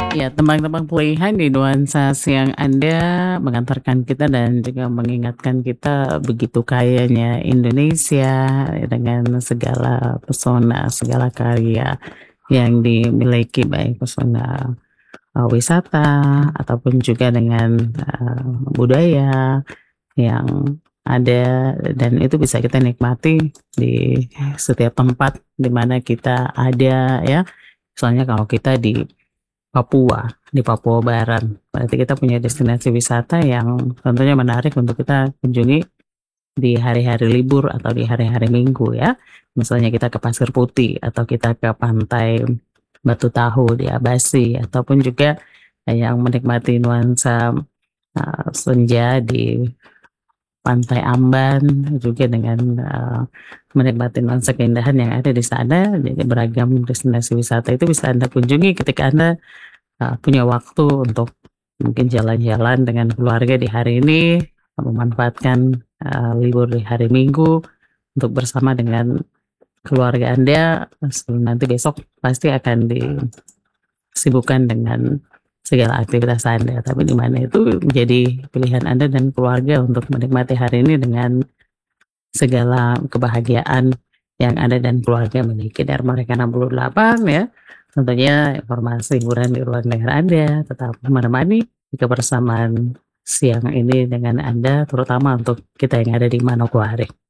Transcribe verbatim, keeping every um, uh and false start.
Ya, tembang-tembang pilihan di nuansa siang Anda mengantarkan kita dan juga mengingatkan kita begitu kayanya Indonesia dengan segala pesona, segala karya yang dimiliki, baik pesona, eee, wisata ataupun juga dengan, eee, budaya yang ada dan itu bisa kita nikmati di setiap tempat di mana kita ada ya. Misalnya kalau kita di Papua, di Papua Barat, berarti kita punya destinasi wisata yang tentunya menarik untuk kita kunjungi di hari-hari libur atau di hari-hari Minggu ya. Misalnya kita ke Pasir Putih atau kita ke pantai Batu Tahu di Abasi ataupun juga yang menikmati nuansa, eee, senja di Pantai Amban juga dengan, eee, menikmati nuansa keindahan yang ada di sana. Jadi beragam destinasi wisata itu bisa Anda kunjungi ketika Anda, eee, punya waktu untuk mungkin jalan-jalan dengan keluarga di hari ini, memanfaatkan, eee, libur di hari Minggu untuk bersama dengan keluarga Anda, sebelum nanti besok pasti akan disibukkan dengan segala aktivitas Anda, tapi di mana itu menjadi pilihan Anda dan keluarga untuk menikmati hari ini dengan segala kebahagiaan yang Anda dan keluarga miliki. Dari Mereka enam puluh delapan ya, tentunya informasi hiburan di ruang dengar Anda tetap menemani kebersamaan siang ini dengan Anda, terutama untuk kita yang ada di Manokwari.